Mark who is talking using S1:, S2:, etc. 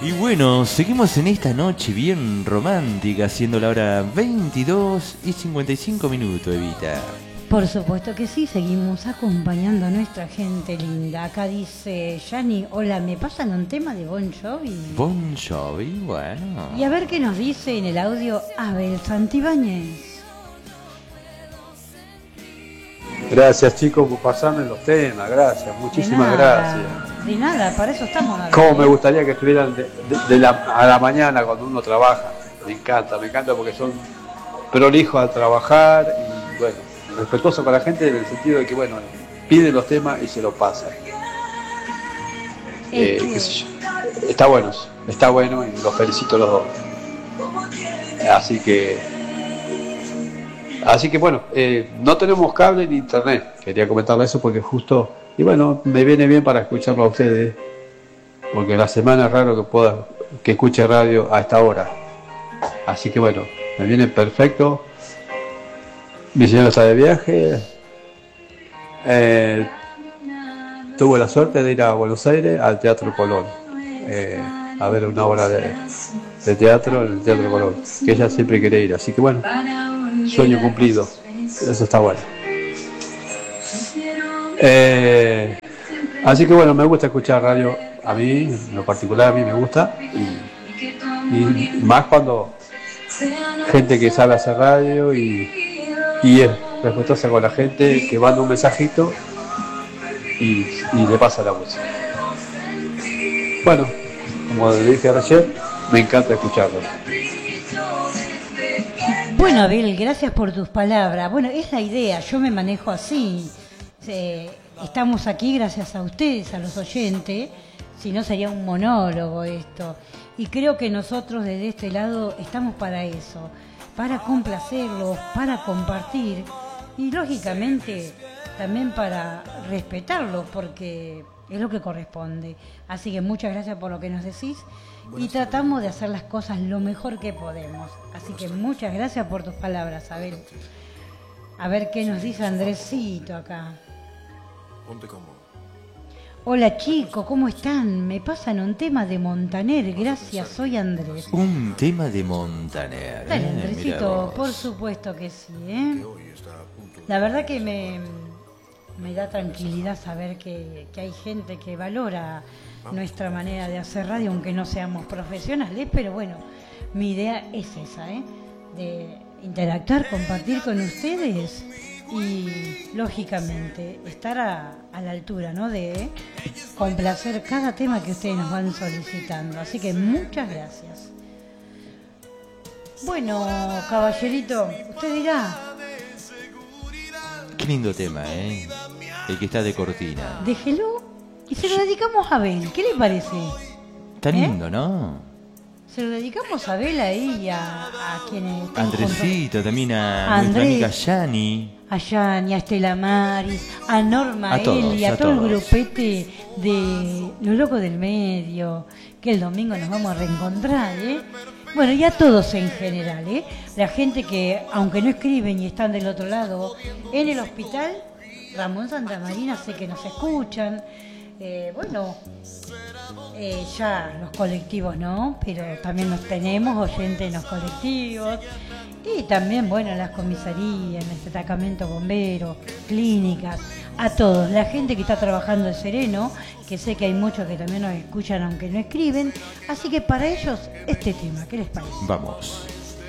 S1: Y bueno, seguimos en esta noche bien romántica, siendo la hora 22:55, Evita.
S2: Por supuesto que sí, seguimos acompañando a nuestra gente linda. Acá dice Yani, hola, ¿me pasan un tema de Bon Jovi?
S1: Bon Jovi, bueno.
S2: Y a ver qué nos dice en el audio Abel Santibáñez.
S3: Gracias, chicos, por pasarme los temas. Gracias, muchísimas gracias.
S2: De nada, para eso estamos.
S3: Cómo me gustaría que estuvieran a la mañana cuando uno trabaja. Me encanta porque son prolijos al trabajar y, bueno, respetuosos con la gente en el sentido de que, bueno, piden los temas y se los pasan. Qué sé yo. Está bueno y los felicito a los dos. Así que bueno, no tenemos cable ni internet. Quería comentarle eso porque justo, y bueno, me viene bien para escucharlo a ustedes, porque la semana es raro que escuche radio a esta hora. Así que bueno, me viene perfecto. Mi señora está de viaje. Tuve la suerte de ir a Buenos Aires al Teatro Colón a ver una obra de teatro en el Teatro Colón, que ella siempre quiere ir. Así que bueno, sueño cumplido. Eso está bueno. Así que bueno, me gusta escuchar radio. A mí, en lo particular, a mí me gusta. Y más cuando gente que sabe hacer radio y es respetuosa con la gente, que manda un mensajito y le pasa la música. Bueno, como le dije recién, me encanta escucharlo.
S2: Bueno, Abel, gracias por tus palabras. Bueno, es la idea, yo me manejo así. Estamos aquí gracias a ustedes, a los oyentes, si no sería un monólogo esto. Y creo que nosotros desde este lado estamos para eso, para complacerlos, para compartir y lógicamente también para respetarlos, porque es lo que corresponde. Así que muchas gracias por lo que nos decís y tratamos de hacer las cosas lo mejor que podemos. Así que muchas gracias por tus palabras, Abel. A ver qué nos dice Andresito acá. Hola chicos, ¿cómo están? Me pasan un tema de Montaner, gracias, soy Andrés.
S1: Un tema de Montaner.
S2: Dale, Andresito, por supuesto que sí, ¿eh? La verdad que me da tranquilidad saber que hay gente que valora nuestra manera de hacer radio, aunque no seamos profesionales, pero bueno, mi idea es esa, ¿eh? De interactuar, compartir con ustedes y lógicamente estar a la altura, ¿no? De complacer cada tema que ustedes nos van solicitando. Así que muchas gracias. Bueno, caballerito, usted dirá.
S1: Qué lindo tema, ¿eh? El que está de cortina.
S2: Déjelo y se lo dedicamos a Abel. ¿Qué le parece?
S1: Está lindo, ¿no?
S2: Se lo dedicamos a Abel ahí a quienes...
S1: Andresito, también a nuestra amiga Yani.
S2: A Yani, a Estela Maris, a Norma Eli, a todo el grupete de Los Locos del Medio, que el domingo nos vamos a reencontrar, ¿eh? Bueno, y a todos en general, ¿eh? La gente que, aunque no escriben y están del otro lado, en el hospital Ramón Santamarina, sé que nos escuchan. Ya los colectivos no, pero también nos tenemos oyentes en los colectivos y también, bueno, en las comisarías, en el destacamento bombero, clínicas, a todos, la gente que está trabajando en sereno, que sé que hay muchos que también nos escuchan aunque no escriben, así que para ellos este tema, ¿qué les parece?
S1: Vamos.